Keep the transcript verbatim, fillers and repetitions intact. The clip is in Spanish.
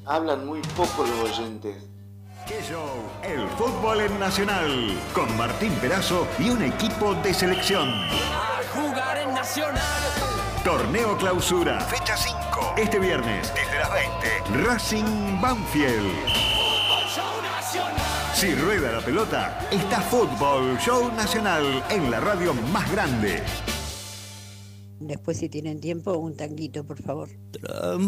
hablan muy poco los oyentes. ¡Qué show! El fútbol en Nacional, con Martín Perazo y un equipo de selección. A jugar en Nacional. Torneo Clausura, fecha cinco. Este viernes, desde las veinte, Racing Banfield. Fútbol Show Nacional. Si rueda la pelota, está Fútbol Show Nacional en la radio más grande. Después, si tienen tiempo, un tanguito, por favor.